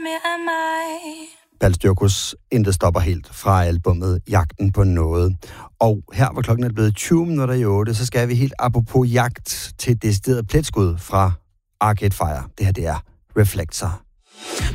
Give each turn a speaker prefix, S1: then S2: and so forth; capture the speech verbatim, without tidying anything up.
S1: Balstyrkus Intet stopper helt fra albumet Jagten på noget. Og her hvor klokken er blevet tyve minutter i otte, så skal vi helt apropos jagt til decideret pletskud fra Arcade Fire. Det her det er Reflektor.